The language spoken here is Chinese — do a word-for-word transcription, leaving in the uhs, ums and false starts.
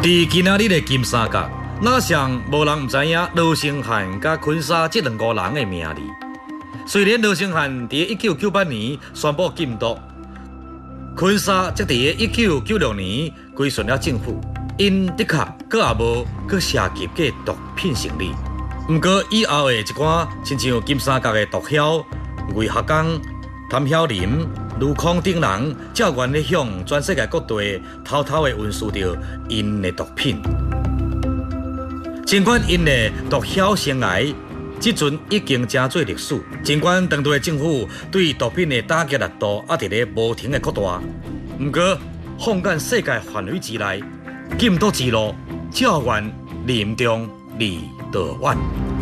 在今仔日的金三角，哪像无人毋知影罗生汉甲昆沙这两个人的名字。虽然罗生汉伫一九九八年宣布禁毒，昆沙则伫一九九六年归顺了政府，因的确阁也无阁涉及过毒品成立。毋过以后的一寡，亲像金三角的毒枭魏学刚、谭晓林、卢康等人，照原咧向全世界各地偷偷的运输着因的毒品。尽管因的毒枭生涯即阵已经真做历史，尽管当地的政府对毒品的打击力度也伫咧无停的扩大，毋过放眼世界范围之内，禁毒之路照原任重而道远。